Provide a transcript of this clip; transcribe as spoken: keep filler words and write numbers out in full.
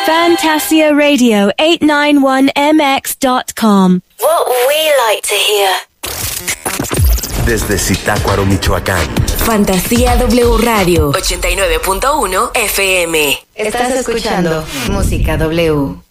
Fantasia Radio eight ninety-one M X dot com. What we like to hear. Desde Zitácuaro, Michoacán. Fantasía W Radio ochenta y nueve punto uno F M. Estás escuchando Música W.